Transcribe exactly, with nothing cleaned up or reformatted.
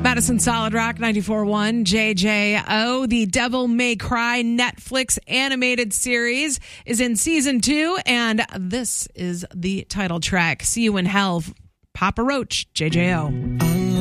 Madison Solid Rock ninety-four point one J J O. The Devil May Cry Netflix animated series is in season two, and this is the title track. See You in Hell, Papa Roach, J J O.